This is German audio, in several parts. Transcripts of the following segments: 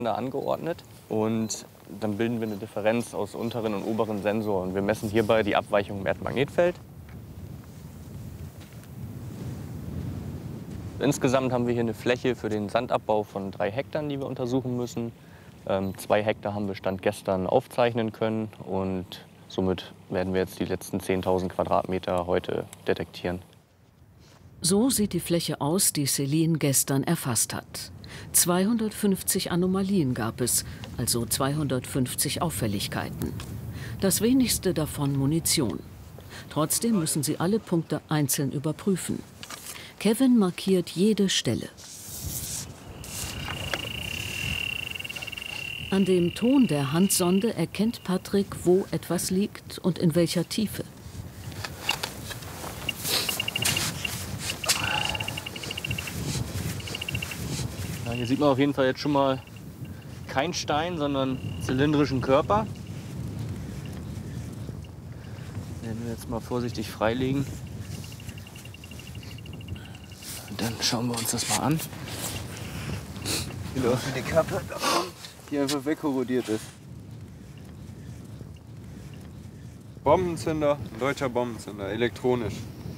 angeordnet und dann bilden wir eine Differenz aus unteren und oberen Sensoren. Wir messen hierbei die Abweichung im Erdmagnetfeld. Insgesamt haben wir hier eine Fläche für den Sandabbau von 3 Hektar, die wir untersuchen müssen. 2 Hektar haben wir Stand gestern aufzeichnen können und somit werden wir jetzt die letzten 10.000 Quadratmeter heute detektieren. So sieht die Fläche aus, die Celine gestern erfasst hat. 250 Anomalien gab es, also 250 Auffälligkeiten. Das wenigste davon Munition. Trotzdem müssen sie alle Punkte einzeln überprüfen. Kevin markiert jede Stelle. An dem Ton der Handsonde erkennt Patrick, wo etwas liegt und in welcher Tiefe. Ja, hier sieht man auf jeden Fall jetzt schon mal kein Stein, sondern zylindrischen Körper. Den werden wir jetzt mal vorsichtig freilegen. Und dann schauen wir uns das mal an. Wie die Kappe die einfach wegkorrodiert ist. Bombenzünder, ein deutscher Bombenzünder, elektronisch.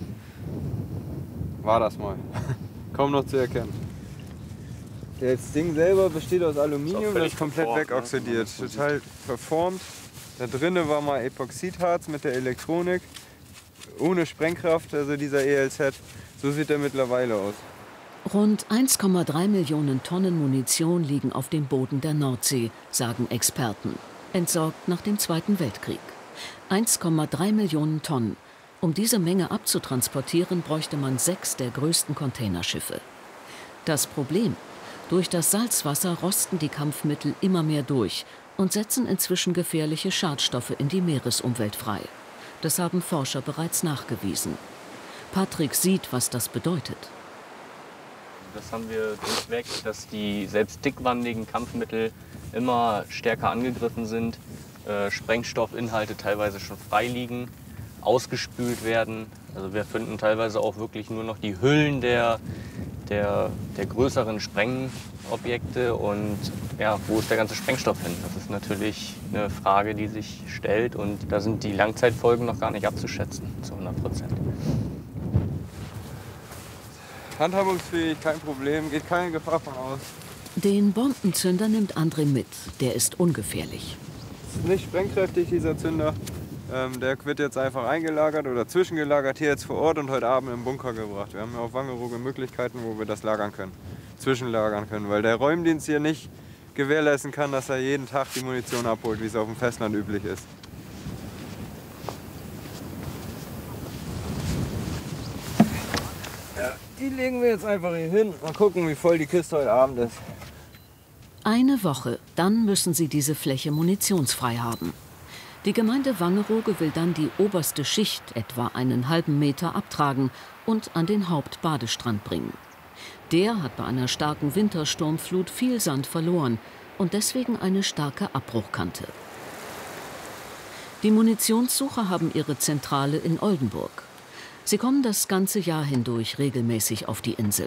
War das mal. Kaum noch zu erkennen. Das Ding selber besteht aus Aluminium, das ist komplett wegoxidiert. Total verformt. Da drinnen war mal Epoxidharz mit der Elektronik. Ohne Sprengkraft, also dieser ELZ. So sieht er mittlerweile aus. Rund 1,3 Millionen Tonnen Munition liegen auf dem Boden der Nordsee, sagen Experten. Entsorgt nach dem Zweiten Weltkrieg. 1,3 Millionen Tonnen. Um diese Menge abzutransportieren, bräuchte man 6 der größten Containerschiffe. Das Problem: Durch das Salzwasser rosten die Kampfmittel immer mehr durch und setzen inzwischen gefährliche Schadstoffe in die Meeresumwelt frei. Das haben Forscher bereits nachgewiesen. Patrick sieht, was das bedeutet. Das haben wir durchweg, dass die selbst dickwandigen Kampfmittel immer stärker angegriffen sind, Sprengstoffinhalte teilweise schon frei liegen, ausgespült werden. Also wir finden teilweise auch wirklich nur noch die Hüllen der größeren Sprengobjekte und ja, wo ist der ganze Sprengstoff hin? Das ist natürlich eine Frage, die sich stellt und da sind die Langzeitfolgen noch gar nicht abzuschätzen zu 100%. Handhabungsfähig, kein Problem, geht keine Gefahr von aus. Den Bombenzünder nimmt André mit. Der ist ungefährlich. Ist nicht sprengkräftig, dieser Zünder. Der wird jetzt einfach eingelagert oder zwischengelagert hier jetzt vor Ort und heute Abend im Bunker gebracht. Wir haben ja auf Wangerooge Möglichkeiten, wo wir das lagern können, zwischenlagern können, weil der Räumdienst hier nicht gewährleisten kann, dass er jeden Tag die Munition abholt, wie es auf dem Festland üblich ist. Ja, die legen wir jetzt einfach hier hin. Mal gucken, wie voll die Kiste heute Abend ist. Eine Woche, dann müssen sie diese Fläche munitionsfrei haben. Die Gemeinde Wangerooge will dann die oberste Schicht, etwa einen halben Meter, abtragen und an den Hauptbadestrand bringen. Der hat bei einer starken Wintersturmflut viel Sand verloren und deswegen eine starke Abbruchkante. Die Munitionssucher haben ihre Zentrale in Oldenburg. Sie kommen das ganze Jahr hindurch regelmäßig auf die Insel.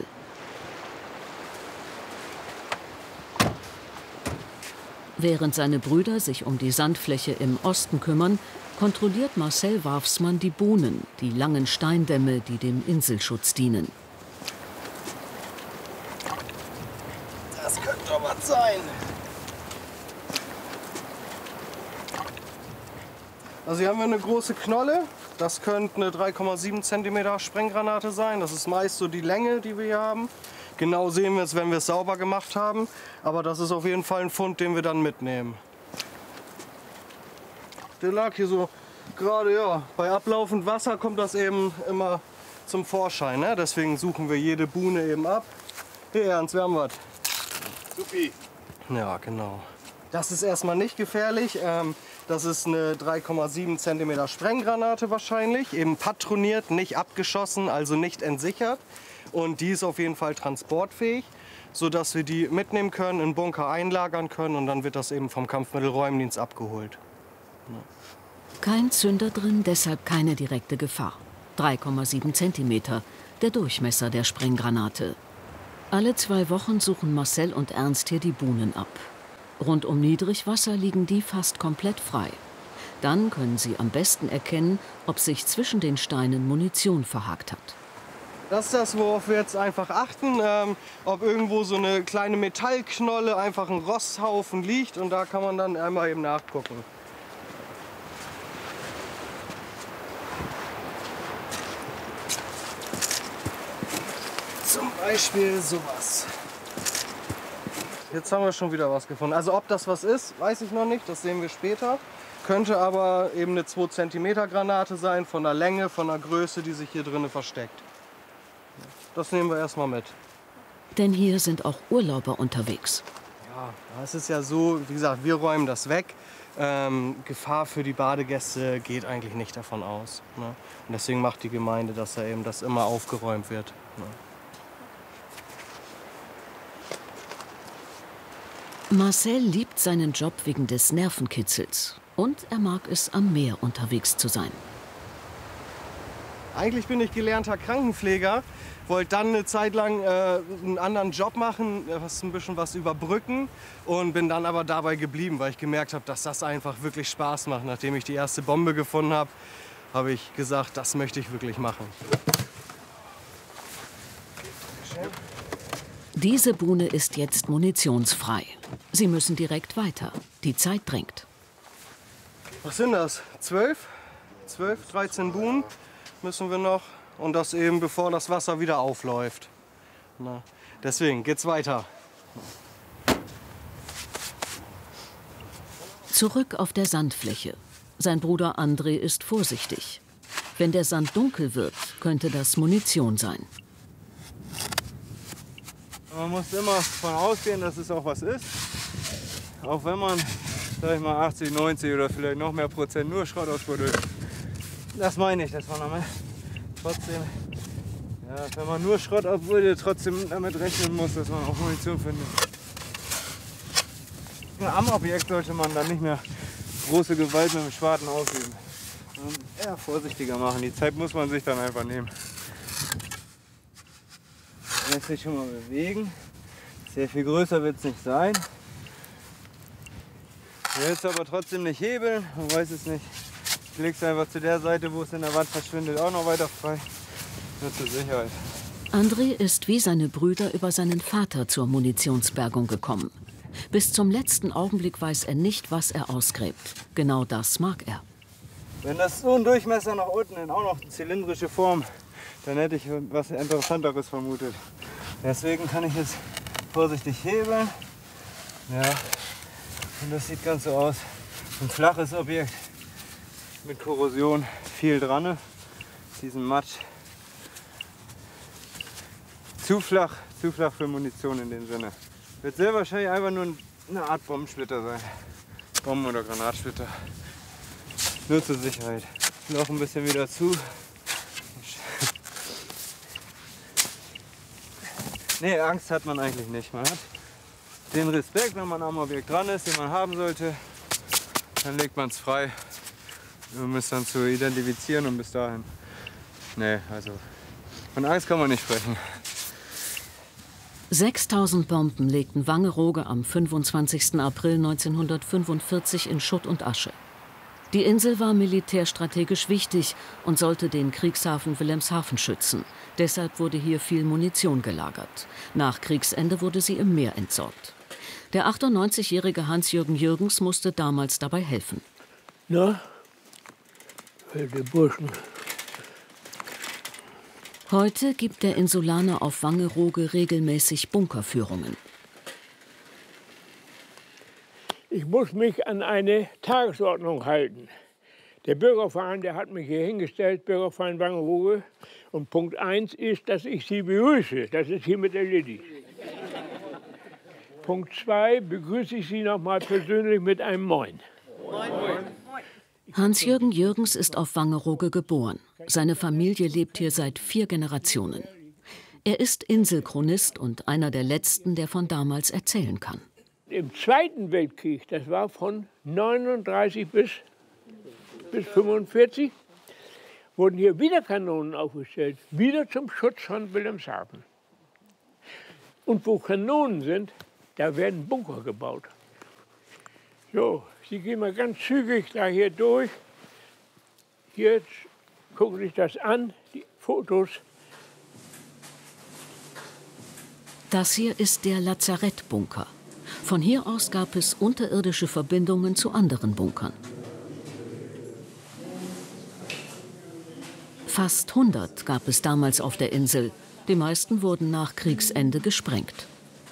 Während seine Brüder sich um die Sandfläche im Osten kümmern, kontrolliert Marcel Warfsmann die Buhnen, die langen Steindämme, die dem Inselschutz dienen. Das könnte doch was sein. Also hier haben wir eine große Knolle. Das könnte eine 3,7 cm Sprenggranate sein. Das ist meist so die Länge, die wir hier haben. Genau sehen wir es, wenn wir es sauber gemacht haben. Aber das ist auf jeden Fall ein Fund, den wir dann mitnehmen. Der lag hier so gerade, ja. Bei ablaufend Wasser kommt das eben immer zum Vorschein. Ne? Deswegen suchen wir jede Buhne eben ab. Hier, Ernst, wir haben was. Supi. Ja, genau. Das ist erstmal nicht gefährlich. Das ist eine 3,7 cm Sprenggranate wahrscheinlich. Eben patroniert, nicht abgeschossen, also nicht entsichert. Und die ist auf jeden Fall transportfähig, sodass wir die mitnehmen können, in den Bunker einlagern können und dann wird das eben vom Kampfmittelräumdienst abgeholt. Ja. Kein Zünder drin, deshalb keine direkte Gefahr. 3,7 cm, der Durchmesser der Sprenggranate. Alle 2 Wochen suchen Marcel und Ernst hier die Buhnen ab. Rund um Niedrigwasser liegen die fast komplett frei. Dann können Sie am besten erkennen, ob sich zwischen den Steinen Munition verhakt hat. Das ist das, worauf wir jetzt einfach achten, ob irgendwo so eine kleine Metallknolle, einfach ein Rosthaufen liegt, und da kann man dann einmal eben nachgucken. Zum Beispiel sowas. Jetzt haben wir schon wieder was gefunden. Also ob das was ist, weiß ich noch nicht, das sehen wir später. Könnte aber eben eine 2 cm Granate sein, von der Länge, von der Größe, die sich hier drinnen versteckt. Das nehmen wir erstmal mit. Denn hier sind auch Urlauber unterwegs. Ja, es ist ja so, wie gesagt, wir räumen das weg. Gefahr für die Badegäste geht eigentlich nicht davon aus. Ne? Und deswegen macht die Gemeinde, dass eben das immer aufgeräumt wird. Ne? Marcel liebt seinen Job wegen des Nervenkitzels. Und er mag es, am Meer unterwegs zu sein. Eigentlich bin ich gelernter Krankenpfleger, wollte dann eine Zeit lang einen anderen Job machen, ein bisschen was überbrücken, und bin dann aber dabei geblieben, weil ich gemerkt habe, dass das einfach wirklich Spaß macht. Nachdem ich die erste Bombe gefunden habe, habe ich gesagt, das möchte ich wirklich machen. Diese Buhne ist jetzt munitionsfrei. Sie müssen direkt weiter. Die Zeit drängt. Was sind das? 12, 13 Buhnen müssen wir noch. Und das eben bevor das Wasser wieder aufläuft. Na, deswegen geht's weiter. Zurück auf der Sandfläche. Sein Bruder André ist vorsichtig. Wenn der Sand dunkel wird, könnte das Munition sein. Man muss immer davon ausgehen, dass es auch was ist. Auch wenn man, sag ich mal, 80, 90 oder vielleicht noch mehr Prozent nur Schrott ausbuddelt. Das meine ich, dass man trotzdem, ja, wenn man nur Schrott ausbuddelt, trotzdem damit rechnen muss, dass man auch Munition findet. Am Objekt sollte man dann nicht mehr große Gewalt mit dem Spaten ausüben. Eher vorsichtiger machen. Die Zeit muss man sich dann einfach nehmen. Lässt sich schon mal bewegen. Sehr viel größer wird es nicht sein. Ich will es aber trotzdem nicht hebeln, man weiß es nicht. Ich lege es einfach zu der Seite, wo es in der Wand verschwindet, auch noch weiter frei. Nur zur Sicherheit. André ist wie seine Brüder über seinen Vater zur Munitionsbergung gekommen. Bis zum letzten Augenblick weiß er nicht, was er ausgräbt. Genau das mag er. Wenn das so ein Durchmesser nach unten in auch noch eine zylindrische Form, dann hätte ich was Interessanteres vermutet. Deswegen kann ich jetzt vorsichtig hebeln. Ja. Und das sieht ganz so aus. Ein flaches Objekt mit Korrosion, viel dran. Diesen Matsch. Zu flach für Munition in dem Sinne. Wird sehr wahrscheinlich einfach nur eine Art Bombensplitter sein. Bomben- oder Granatsplitter. Nur zur Sicherheit. Noch ein bisschen wieder zu. Nee, Angst hat man eigentlich nicht. Man hat den Respekt, wenn man am Objekt dran ist, den man haben sollte. Dann legt man es frei, um es dann zu identifizieren, und bis dahin. Nee, also von Angst kann man nicht sprechen. 6000 Bomben legten Wangerooge am 25. April 1945 in Schutt und Asche. Die Insel war militärstrategisch wichtig und sollte den Kriegshafen Wilhelmshaven schützen. Deshalb wurde hier viel Munition gelagert. Nach Kriegsende wurde sie im Meer entsorgt. Der 98-jährige Hans-Jürgen Jürgens musste damals dabei helfen. Na, die Burschen. Heute gibt der Insulaner auf Wangerooge regelmäßig Bunkerführungen. Ich muss mich an eine Tagesordnung halten. Der Bürgerverein, der hat mich hier hingestellt, Bürgerverein Wangerooge. Und Punkt 1 ist, dass ich Sie begrüße. Das ist hiermit erledigt. Punkt 2 begrüße ich Sie noch mal persönlich mit einem Moin. Moin. Hans-Jürgen Jürgens ist auf Wangerooge geboren. Seine Familie lebt hier seit 4 Generationen. Er ist Inselchronist und einer der letzten, der von damals erzählen kann. Im Zweiten Weltkrieg, das war von 39 bis 45, wurden hier wieder Kanonen aufgestellt, wieder zum Schutz von Wilhelmshaven. Und wo Kanonen sind, da werden Bunker gebaut. So, Sie gehen mal ganz zügig da hier durch. Hier gucken Sie sich das an, die Fotos. Das hier ist der Lazarettbunker. Von hier aus gab es unterirdische Verbindungen zu anderen Bunkern. Fast 100 gab es damals auf der Insel. Die meisten wurden nach Kriegsende gesprengt.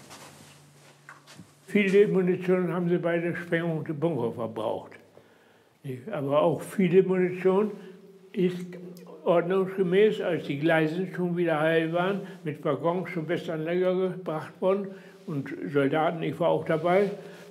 Viele Munition haben sie bei der Sprengung der Bunker verbraucht. Aber auch viele Munition ist ordnungsgemäß, als die Gleise schon wieder heil waren, mit Waggons zum Westanleger gebracht worden und Soldaten, ich war auch dabei,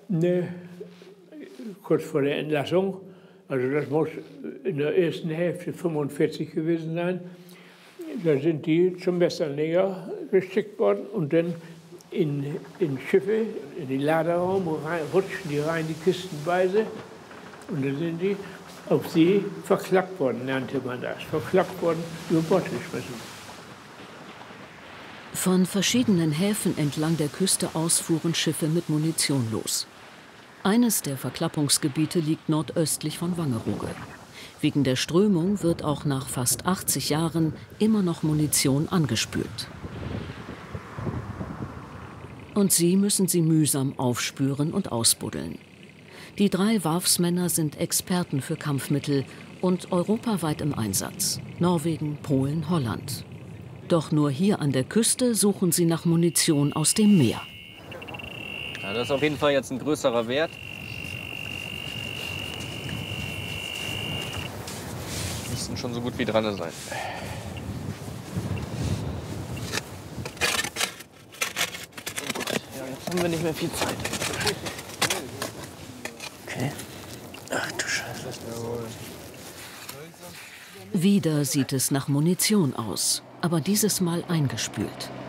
kurz vor der Entlassung. Also das muss in der ersten Hälfte 45 gewesen sein. Da sind die zum Westanleger geschickt worden und dann in Schiffe, in den Laderaum rutschen die rein, die kistenweise. Und dann sind die auf See verklappt worden, nannte man das. Verklappt worden, über Bord geschmissen. Von verschiedenen Häfen entlang der Küste aus fuhren Schiffe mit Munition los. Eines der Verklappungsgebiete liegt nordöstlich von Wangerooge. Wegen der Strömung wird auch nach fast 80 Jahren immer noch Munition angespült. Und sie müssen sie mühsam aufspüren und ausbuddeln. Die 3 Warfsmänner sind Experten für Kampfmittel und europaweit im Einsatz. Norwegen, Polen, Holland. Doch nur hier an der Küste suchen sie nach Munition aus dem Meer. Ja, das ist auf jeden Fall jetzt ein größerer Wert. Müssten schon so gut wie dran sein. Oh Gott, ja, jetzt haben wir nicht mehr viel Zeit. Okay. Ach du Scheiße. Wieder sieht es nach Munition aus, aber dieses Mal eingespült.